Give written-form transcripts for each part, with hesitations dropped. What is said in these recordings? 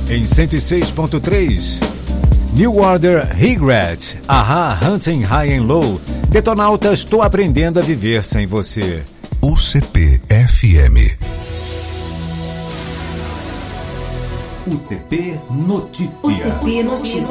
em 106.3. New Order, Regret, Aha, Hunting High and Low, Detonautas, Tô Aprendendo a Viver Sem Você. UCP-FM. UCP Notícia. UCP Notícia.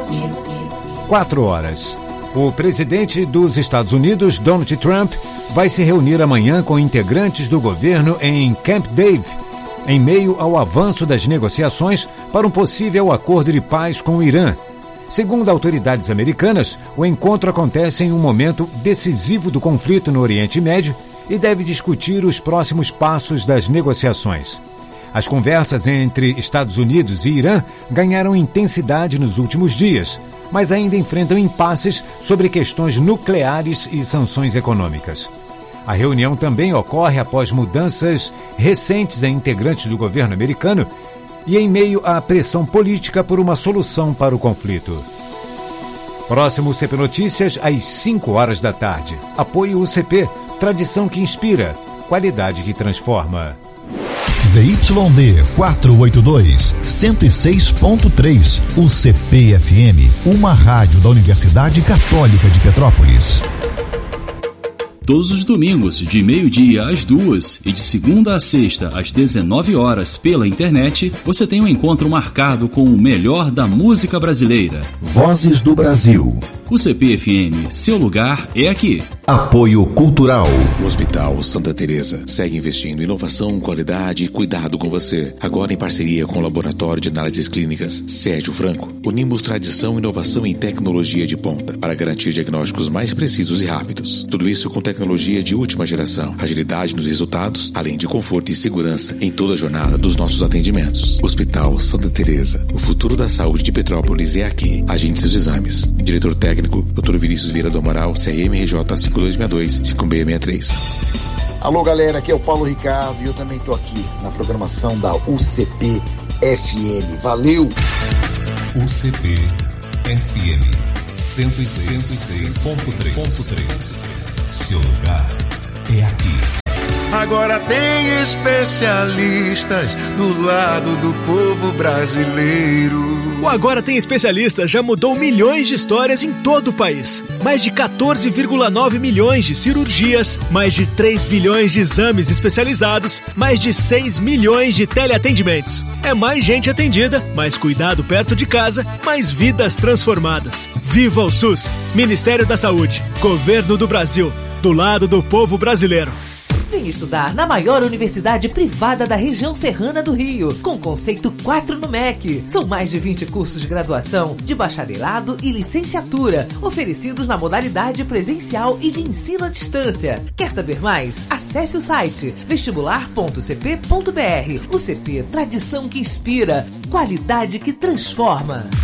4 horas. O presidente dos Estados Unidos, Donald Trump, vai se reunir amanhã com integrantes do governo em Camp David, em meio ao avanço das negociações para um possível acordo de paz com o Irã. Segundo autoridades americanas, o encontro acontece em um momento decisivo do conflito no Oriente Médio e deve discutir os próximos passos das negociações. As conversas entre Estados Unidos e Irã ganharam intensidade nos últimos dias, mas ainda enfrentam impasses sobre questões nucleares e sanções econômicas. A reunião também ocorre após mudanças recentes em integrantes do governo americano e em meio à pressão política por uma solução para o conflito. Próximo CP Notícias, às 5 horas da tarde. Apoio UCP, tradição que inspira, qualidade que transforma. ZYD 482, 106.3, UCP-FM, uma rádio da Universidade Católica de Petrópolis. Todos os domingos, de meio-dia às 2 e de segunda a sexta às 19 horas pela internet, você tem um encontro marcado com o melhor da música brasileira. Vozes do Brasil. O CP-FM, seu lugar é aqui. Apoio Cultural. O Hospital Santa Teresa segue investindo em inovação, qualidade e cuidado com você. Agora em parceria com o Laboratório de Análises Clínicas Sérgio Franco, unimos tradição, inovação e tecnologia de ponta para garantir diagnósticos mais precisos e rápidos. Tudo isso com tecnologia de última geração, agilidade nos resultados, além de conforto e segurança em toda a jornada dos nossos atendimentos. Hospital Santa Teresa, o futuro da saúde de Petrópolis é aqui. Agende seus exames. Diretor técnico, Dr. Vinícius Vieira do Amaral, CRMRJ 5262-5663. Alô galera, aqui é o Paulo Ricardo e eu também estou aqui na programação da UCP FM. Valeu! UCP FM 106.3. Seu lugar é aqui. Agora tem especialistas do lado do povo brasileiro. O Agora Tem Especialistas já mudou milhões de histórias em todo o país. Mais de 14,9 milhões de cirurgias, mais de 3 bilhões de exames especializados, mais de 6 milhões de teleatendimentos. É mais gente atendida, mais cuidado perto de casa, mais vidas transformadas. Viva o SUS! Ministério da Saúde, Governo do Brasil, do lado do povo brasileiro. Vem estudar na maior universidade privada da região serrana do Rio, com conceito 4 no MEC. São mais de 20 cursos de graduação, de bacharelado e licenciatura, oferecidos na modalidade presencial e de ensino à distância. Quer saber mais? Acesse o site vestibular.cp.br. O CP, tradição que inspira, qualidade que transforma.